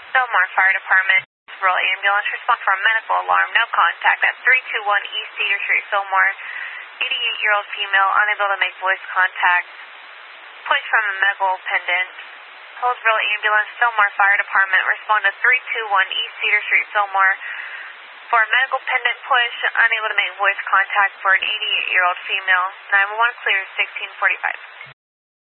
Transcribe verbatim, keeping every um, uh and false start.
Fillmore Fire Department, rural ambulance, response for a medical alarm, no contact at three two one East Cedar Street, Fillmore. eighty-eight-year-old female, unable to make voice contact. Push from a medical pendant. Hillsborough Ambulance, Fillmore Fire Department, respond to three two one East Cedar Street, Fillmore. For a medical pendant push, unable to make voice contact for an eighty-eight-year-old female. nine one one clear sixteen forty-five.